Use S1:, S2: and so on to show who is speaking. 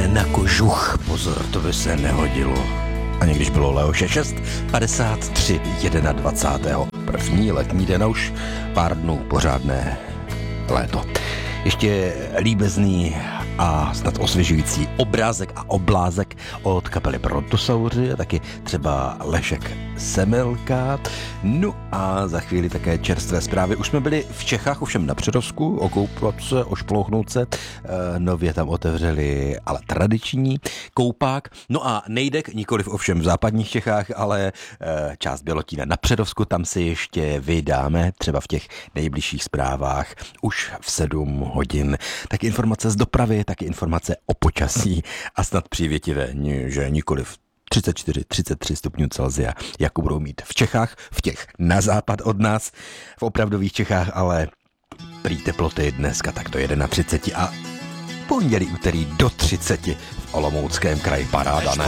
S1: na kožuch. Pozor, to by se nehodilo. Ani když bylo Leoše 6:53 21. První letní den, už pár dnů pořádné léto. Ještě líbezný a snad osvěžující obrázek a oblázek od kapely Brontosauři a taky třeba Lešek Semilka. No a za chvíli také čerstvé zprávy. Už jsme byli v Čechách, ovšem na Přerovsku, okoupat se, ošplouchnout se. Nově tam otevřeli ale tradiční koupák. No a Nejdek, nikoliv ovšem v západních Čechách, ale část Bělotína na Přerovsku, tam si ještě vydáme, třeba v těch nejbližších zprávách už v 7 hodin. Tak informace z dopravy, taky informace o počasí a snad přívětivé, že nikoliv 34, 33 stupňů Celsia, jako budou mít v Čechách, v těch na západ od nás, v opravdových Čechách, ale prý teploty dneska tak to 31 a pondělí, úterý do 30 v Olomouckém kraji, paráda, ne?